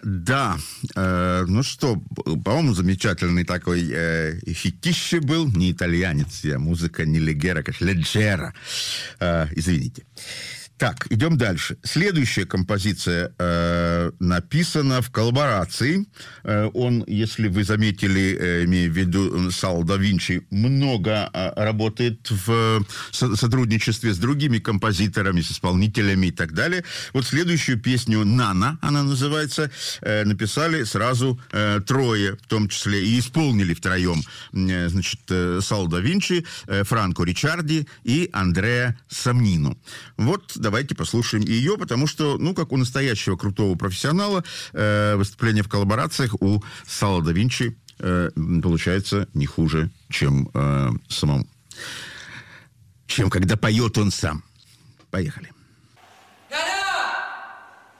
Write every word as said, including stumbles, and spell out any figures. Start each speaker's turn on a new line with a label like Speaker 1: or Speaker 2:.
Speaker 1: Да, э, ну что, по-моему, замечательный такой э, хитище был. Не итальянец, я, музыка не Легера, конечно, Леджера. Э, извините. Так, идем дальше. Следующая композиция э, написана в коллаборации. Э, он, если вы заметили, э, имея в виду Саул да Винчи, много э, работает в со- сотрудничестве с другими композиторами, с исполнителями и так далее. Вот следующую песню «Нана», она называется, э, написали сразу э, трое, в том числе, и исполнили втроем. Э, значит, э, Саул да Винчи, э, Франко Ричарди и Андреа Самнину. Вот, давайте послушаем ее, потому что, ну, как у настоящего крутого профессионала, э, выступление в коллаборациях у Саула да Винчи э, получается не хуже, чем э, самому. Чем когда поет он сам. Поехали.